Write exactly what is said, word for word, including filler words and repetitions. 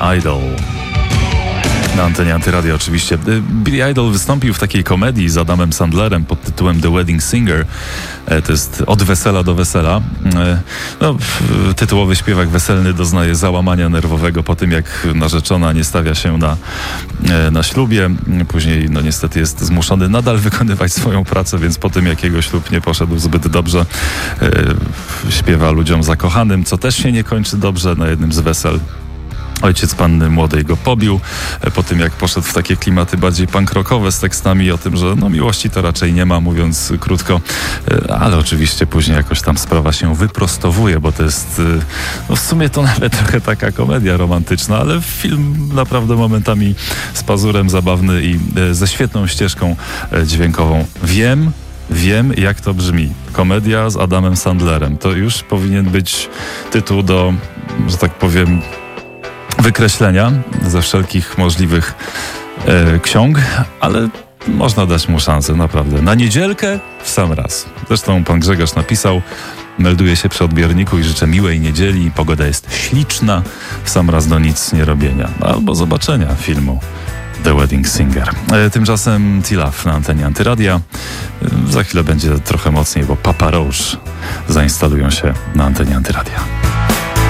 Idol. Na antenie Antyradia oczywiście. Billy Idol wystąpił w takiej komedii z Adamem Sandlerem pod tytułem The Wedding Singer. To jest Od wesela do wesela. No, tytułowy śpiewak weselny doznaje załamania nerwowego po tym, jak narzeczona nie stawia się na, na ślubie. Później no niestety jest zmuszony nadal wykonywać swoją pracę, więc po tym, jak jego ślub nie poszedł zbyt dobrze, śpiewa ludziom zakochanym, co też się nie kończy dobrze na jednym z wesel. Ojciec panny młodej go pobił, po tym jak poszedł w takie klimaty bardziej punk rockowe z tekstami o tym, że no miłości to raczej nie ma, mówiąc krótko, ale oczywiście później jakoś tam sprawa się wyprostowuje, bo to jest, no w sumie to nawet trochę taka komedia romantyczna, ale film naprawdę momentami z pazurem zabawny i ze świetną ścieżką dźwiękową. Wiem, Wiem, jak to brzmi. Komedia z Adamem Sandlerem. To już powinien być tytuł do, że tak powiem, wykreślenia ze wszelkich możliwych e, ksiąg, ale można dać mu szansę, naprawdę. Na niedzielkę w sam raz. Zresztą pan Grzegorz napisał, melduje się przy odbiorniku i życzę miłej niedzieli. Pogoda jest śliczna, w sam raz do nic nie robienia. Albo zobaczenia filmu The Wedding Singer. E, tymczasem T-Love na antenie Antyradia. E, za chwilę będzie trochę mocniej, bo Papa Roach zainstalują się na antenie Antyradia.